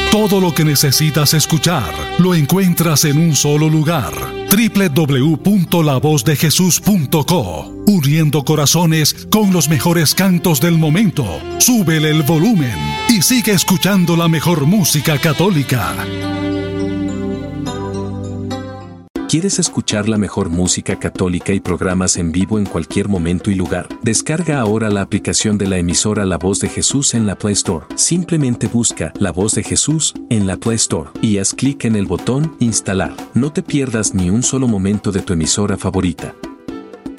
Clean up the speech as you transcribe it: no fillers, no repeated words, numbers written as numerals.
Todo lo que necesitas escuchar lo encuentras en un solo lugar. www.lavozdejesús.co. Uniendo corazones con los mejores cantos del momento. Súbele el volumen y sigue escuchando la mejor música católica. ¿Quieres escuchar la mejor música católica y programas en vivo en cualquier momento y lugar? Descarga ahora la aplicación de la emisora La Voz de Jesús en la Play Store. Simplemente busca La Voz de Jesús en la Play Store y haz clic en el botón Instalar. No te pierdas ni un solo momento de tu emisora favorita.